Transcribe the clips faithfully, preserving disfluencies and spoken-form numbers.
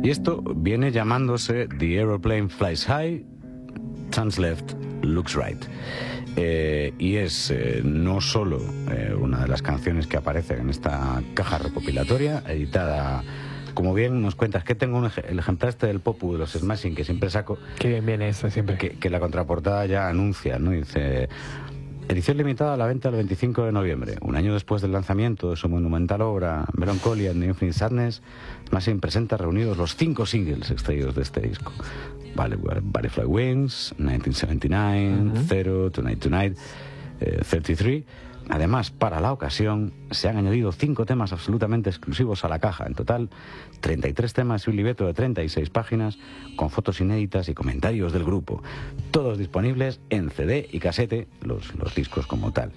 Y esto viene llamándose The Aeroplane Flies High, Turns Left, Looks Right. Eh, y es eh, no solo eh, una de las canciones que aparece en esta caja recopilatoria, editada, como bien nos cuentas, que tengo un ej el ejemplar este del Popu de los Smashing, que siempre saco. Qué bien viene esto siempre. Que, que la contraportada ya anuncia, ¿no? Dice: edición limitada a la venta el veinticinco de noviembre. Un año después del lanzamiento de su monumental obra Melancholy and the Infinite Sadness, Smashing presenta reunidos los cinco singles extraídos de este disco. Vale, Butterfly Wings, nineteen seventy-nine, uh-huh. Zero, Tonight Tonight, eh, treinta y tres. Además, para la ocasión, se han añadido cinco temas absolutamente exclusivos a la caja. En total, treinta y tres temas y un libreto de treinta y seis páginas, con fotos inéditas y comentarios del grupo. Todos disponibles en C D y casete, los, los discos como tal.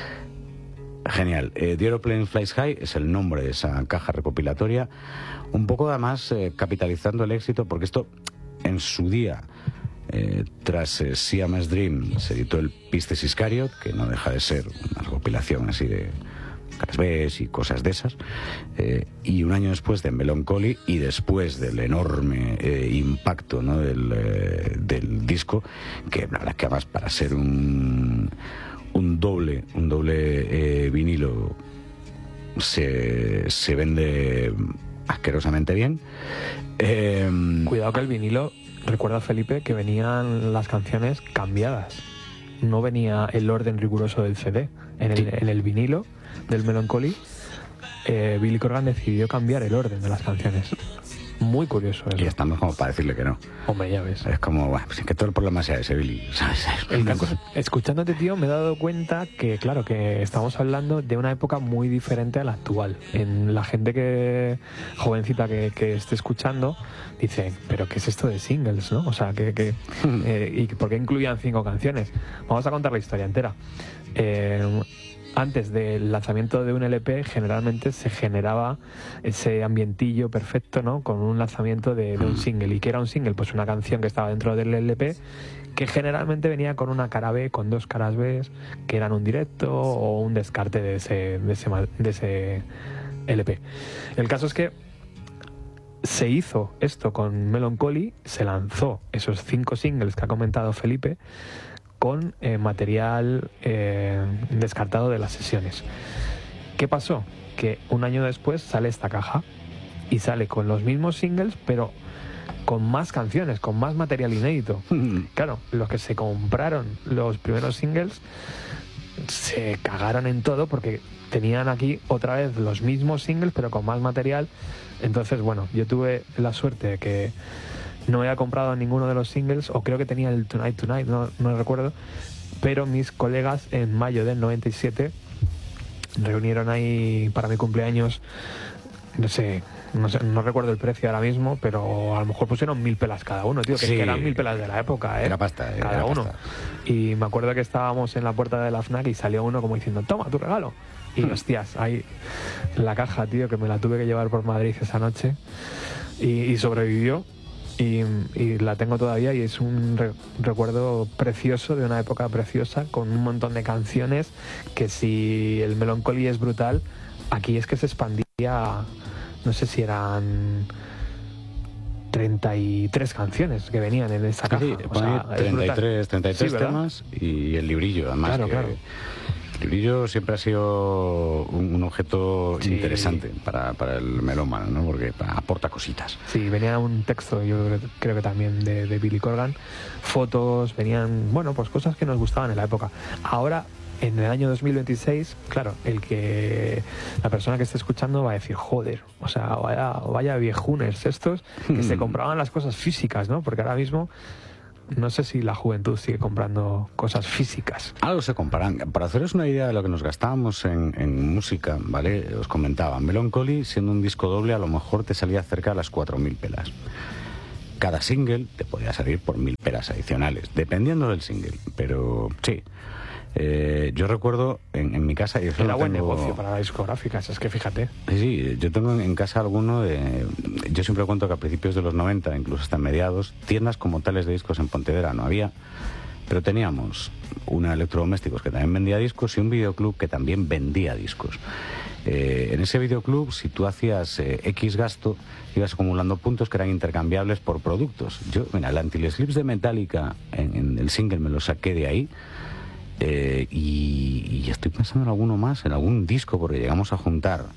Genial. Eh, The Aeroplane Flies High es el nombre de esa caja recopilatoria. Un poco además eh, capitalizando el éxito, porque esto, en su día, eh, tras eh, Siamese Dream, se editó el Pisces Iscariot, que no deja de ser una recopilación así de caras B y cosas de esas, eh, y un año después de Melancholy, y después del enorme eh, impacto, ¿no?, del, eh, del disco, que la verdad que además para ser un un doble un doble eh, vinilo se, se vende asquerosamente bien. Eh, Cuidado que el vinilo, recuerda, Felipe, que venían las canciones cambiadas. No venía el orden riguroso del C D. En el, sí. en el vinilo del Melancholy, eh, Billy Corgan decidió cambiar el orden de las canciones. Muy curioso eso. Y estamos como para decirle que no. Hombre, ya ves. Es como, bueno, pues es que todo el problema sea ese, Billy, ¿sabes? El caso, escuchándote, tío, me he dado cuenta que, claro, que estamos hablando de una época muy diferente a la actual. En la gente que jovencita que, que esté escuchando dice, pero ¿qué es esto de singles, no? O sea, que, que eh, ¿y por qué incluían cinco canciones? Vamos a contar la historia entera. Eh... Antes del lanzamiento de un L P, generalmente se generaba ese ambientillo perfecto, ¿no?, con un lanzamiento de, de un single. ¿Y qué era un single? Pues una canción que estaba dentro del L P, que generalmente venía con una cara B, con dos caras B, que eran un directo o un descarte de ese, de ese, de ese L P. El caso es que se hizo esto con Melancholy, se lanzó esos cinco singles que ha comentado Felipe, con eh, material eh, descartado de las sesiones. ¿Qué pasó? Que un año después sale esta caja y sale con los mismos singles, pero con más canciones, con más material inédito. Claro, los que se compraron los primeros singles se cagaron en todo porque tenían aquí otra vez los mismos singles, pero con más material. Entonces, bueno, yo tuve la suerte de que no había comprado ninguno de los singles, o creo que tenía el Tonight Tonight, no, no recuerdo, pero mis colegas en mayo del noventa y siete reunieron ahí para mi cumpleaños, no sé, no sé, no recuerdo el precio ahora mismo, pero a lo mejor pusieron mil pelas cada uno, tío, que, sí, es que eran mil pelas de la época, ¿eh? Era pasta, eh, cada era uno. Pasta. Y me acuerdo que estábamos en la puerta de la FNAC y salió uno como diciendo, toma, tu regalo. Y hostias, ahí la caja, tío, que me la tuve que llevar por Madrid esa noche y, y sobrevivió. Y, y la tengo todavía y es un re recuerdo precioso de una época preciosa, con un montón de canciones que, si el Melancholy es brutal, aquí es que se expandía, no sé si eran treinta y tres canciones que venían en esa caja. Sí, o sea, treinta y tres, treinta y tres sí, temas y el librillo, además. Claro, que, claro. El librillo siempre ha sido un, un objeto sí. interesante para, para el melómano, ¿no? Porque aporta cositas. Sí, venía un texto, yo creo que también de, de Billy Corgan, fotos, venían, bueno, pues cosas que nos gustaban en la época. Ahora, en el año dos mil veintiséis, claro, el que la persona que esté escuchando va a decir, joder, o sea, vaya, vaya viejunes estos que se compraban las cosas físicas, ¿no? Porque ahora mismo no sé si la juventud sigue comprando cosas físicas. Algo se comparan. Para haceros una idea de lo que nos gastábamos en, en música, ¿vale? Os comentaba, Melancholy, siendo un disco doble, a lo mejor te salía cerca de las cuatro mil pelas. Cada single te podía salir por mil pelas adicionales, dependiendo del single. Pero sí, eh, yo recuerdo en, en mi casa... Y eso Era lo buen tengo... negocio para las discográficas, es que fíjate. Sí, sí, yo tengo en casa alguno de... Yo siempre cuento que a principios de los noventa, incluso hasta mediados, tiendas como tales de discos en Pontevedra no había, pero teníamos una electrodomésticos que también vendía discos y un videoclub que también vendía discos. Eh, en ese videoclub, si tú hacías eh, X gasto, ibas acumulando puntos que eran intercambiables por productos. Yo, mira, el Anti-Slips de Metallica, en, en el single me lo saqué de ahí. Eh, y, y estoy pensando en alguno más, en algún disco, porque llegamos a juntar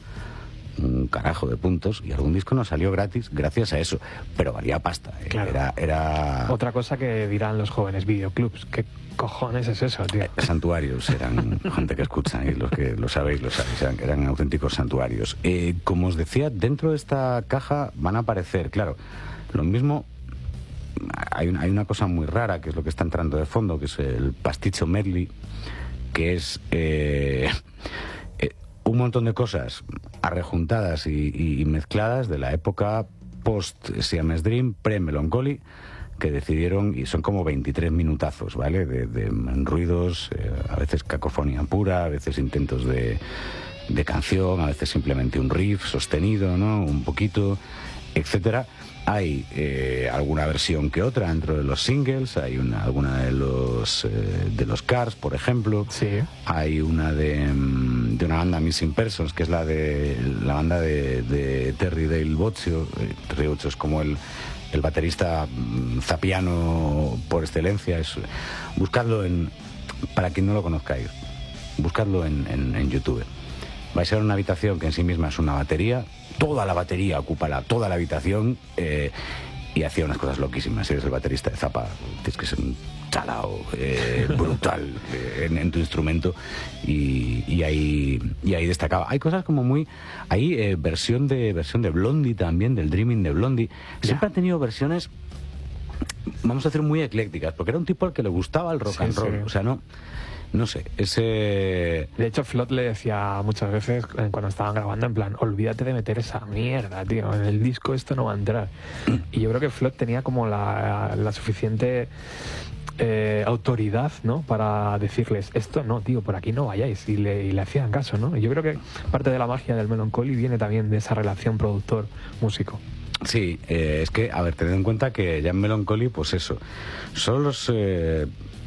un carajo de puntos y algún disco nos salió gratis gracias a eso, pero valía pasta. Eh. Claro. Era, era... Otra cosa que dirán los jóvenes, videoclubs. ¿Qué cojones es eso, tío? Eh, santuarios, eran gente que escuchan y los que lo sabéis, lo sabéis, eran, eran auténticos santuarios. Eh, como os decía, dentro de esta caja van a aparecer, claro, lo mismo. Hay una, hay una cosa muy rara que es lo que está entrando de fondo, que es el pasticho medley, que es eh, eh, un montón de cosas arrejuntadas y, y, y mezcladas de la época post Siamese Dream, pre Melancholy, que decidieron, y son como veintitrés minutazos, ¿vale? De, de ruidos, eh, a veces cacofonía pura, a veces intentos de, de canción, a veces simplemente un riff sostenido, ¿no? Un poquito, etcétera. Hay eh, alguna versión que otra dentro de los singles, hay una, alguna de los eh, de los Cars, por ejemplo. Sí. Hay una de, de una banda Missing Persons, que es la de la banda de, de Terry Dale Bozzio. Eh, Terry Bozzio es como el, el baterista mm, zapiano por excelencia. Es, buscadlo en, para quien no lo conozcáis, buscadlo en, en, en YouTube. Vais a ver una habitación que en sí misma es una batería. Toda la batería ocupa la, toda la habitación eh, y hacía unas cosas loquísimas. Si eres el baterista de Zappa, tienes que ser un chalao eh, brutal eh, en, en tu instrumento y, y ahí y ahí destacaba. Hay cosas como muy... Hay eh, versión de versión de Blondie también, del Dreaming de Blondie. Siempre han tenido versiones, vamos a decir, muy eclécticas, porque era un tipo al que le gustaba el rock Sí, and roll. sí. O sea, no... No sé, ese... De hecho, Flood le decía muchas veces cuando estaban grabando, en plan, olvídate de meter esa mierda, tío, en el disco esto no va a entrar. Y yo creo que Flood tenía como la, la suficiente eh, autoridad, ¿no? Para decirles, esto no, tío, por aquí no vayáis. Y le, y le hacían caso, ¿no? Y yo creo que parte de la magia del Melancholy viene también de esa relación productor-músico. Sí, eh, es que, a ver, tened en cuenta que ya en Melancholy, pues eso, son los... Eh,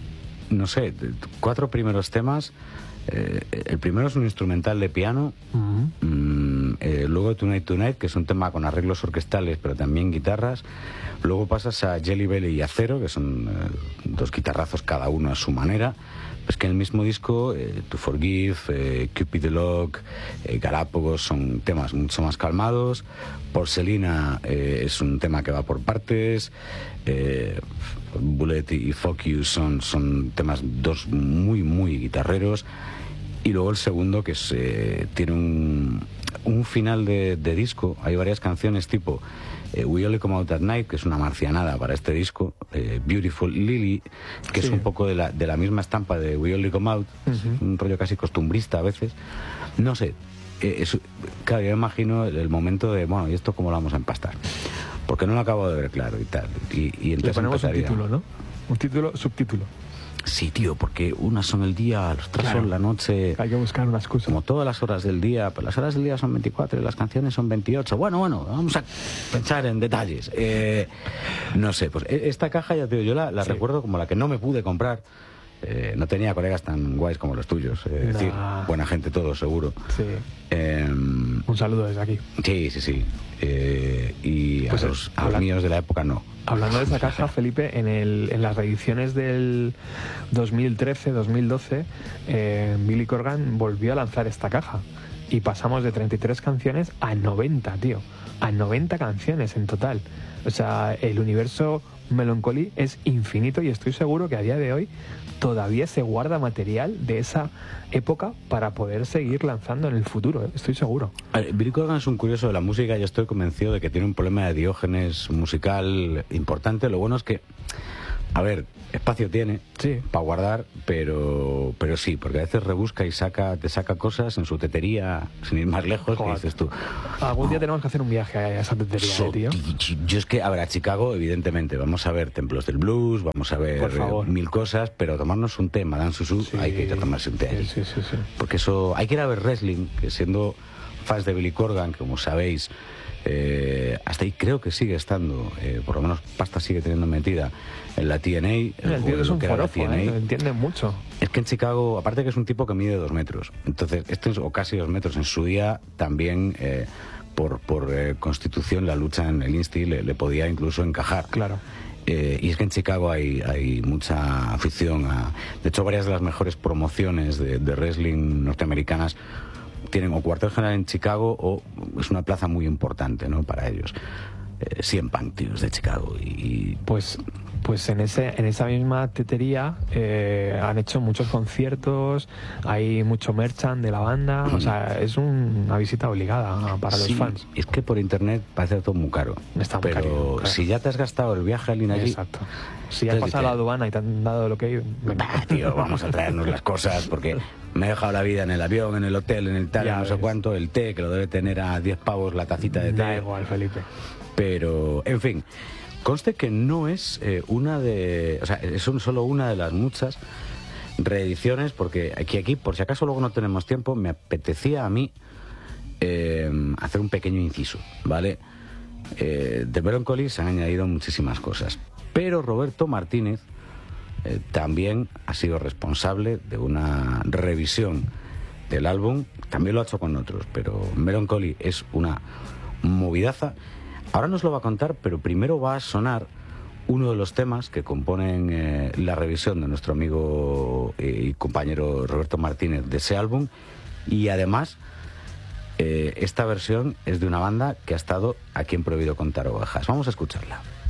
no sé, cuatro primeros temas. Eh, el primero es un instrumental de piano. Uh-huh. mm, eh, luego Tonight Tonight, que es un tema con arreglos orquestales pero también guitarras. Luego pasas a Jelly Belly y Acero, que son eh, dos guitarrazos cada uno a su manera. Pues que en el mismo disco, eh, To Forgive, eh, Cupid the Lock, eh, Galápagos son temas mucho más calmados. Porcelina eh, es un tema que va por partes. eh, Bullet y Focus son, son temas dos muy muy guitarreros, y luego el segundo que es, eh, tiene un, un final de, de disco. Hay varias canciones tipo eh, We Only Come Out at Night, que es una marcianada para este disco, eh, Beautiful Lily, que sí. es un poco de la, de la misma estampa de We Only Come Out, uh-huh. Un rollo casi costumbrista a veces, no sé. Eh, es, claro, yo me imagino el, el momento de, bueno, ¿y esto cómo lo vamos a empastar? Porque no lo acabo de ver claro y tal. Y, y entonces le ponemos empezaría... un título, ¿no? Un título, subtítulo. Sí, tío, porque unas son el día, los otras Claro. son la noche. Hay que buscar una excusa. Como todas las horas del día, pero las horas del día son veinticuatro y las canciones son veintiocho. Bueno, bueno, vamos a pensar en detalles. Eh, no sé, pues esta caja, ya te digo, yo la, la sí. recuerdo como la que no me pude comprar. Eh, no tenía colegas tan guays como los tuyos, es eh, nah. decir, buena gente todos, seguro. Sí. Eh, Un saludo desde aquí. Sí, sí, sí. Eh, y pues a, los, a los míos de la época no. Hablando de esa caja, Felipe, en, el, en las reediciones del dos mil trece dos mil doce, eh, Billy Corgan volvió a lanzar esta caja. Y pasamos de treinta y tres canciones a noventa, tío. A noventa canciones en total. O sea, el universo Melancholy es infinito y estoy seguro que a día de hoy todavía se guarda material de esa época para poder seguir lanzando en el futuro, ¿eh? Estoy seguro. Billy Corgan es un curioso de la música. Yo estoy convencido de que tiene un problema de Diógenes musical importante. Lo bueno es que, a ver, espacio tiene sí. para guardar, pero pero sí, porque a veces rebusca y saca te saca cosas en su tetería, sin ir más lejos, que dices tú. Algún día tenemos que hacer un viaje a esa tetería, so, eh, tío. Yo es que, a ver, a Chicago, evidentemente, vamos a ver templos del blues, vamos a ver eh, mil cosas, pero tomarnos un té, Madame Susu, sí. hay que ir a tomarse un té allí. Sí, sí, sí. Porque eso, hay que ir a ver wrestling, que siendo fans de Billy Corgan, como sabéis, Eh, hasta ahí creo que sigue estando, eh, por lo menos pasta sigue teniendo metida en la T N A. El, el tío es un forofo, ¿eh? Entiende mucho. Es que en Chicago, aparte que es un tipo que mide dos metros, entonces, este o casi dos metros, en su día también... Eh, por, por eh, constitución la lucha en el Insti le, le podía incluso encajar. Claro. Eh, y es que en Chicago hay, hay mucha afición a... De hecho, varias de las mejores promociones de, de wrestling norteamericanas tienen o cuartel general en Chicago o es una plaza muy importante, ¿no?, para ellos. Eh, C M Punk, tíos, de Chicago. Y... Pues... Pues en ese en esa misma tetería eh, han hecho muchos conciertos, hay mucho merchant de la banda, o sea, es un, una visita obligada para sí, los fans. Es que por internet parece todo muy caro. Está muy pero caro, claro. Si ya te has gastado el viaje al allí... Exacto. Si has pasado la aduana y te han dado lo que hay... Bah, tío, vamos a traernos las cosas porque me he dejado la vida en el avión, en el hotel, en el tal, ya no ves. sé cuánto, el té, que lo debe tener a diez pavos la tacita de té. Da igual, Felipe. Pero, en fin... Conste que no es eh, una de... O sea, es un, solo una de las muchas reediciones, porque aquí, aquí, por si acaso luego no tenemos tiempo, me apetecía a mí eh, hacer un pequeño inciso, ¿vale? Eh, de Melancholy se han añadido muchísimas cosas, pero Roberto Martínez eh, también ha sido responsable de una revisión del álbum, también lo ha hecho con otros, pero Melancholy es una movidaza. Ahora nos lo va a contar, pero primero va a sonar uno de los temas que componen eh, la revisión de nuestro amigo y compañero Roberto Martínez de ese álbum. Y además, eh, esta versión es de una banda que ha estado aquí en Prohibido Contar Ovejas. Vamos a escucharla.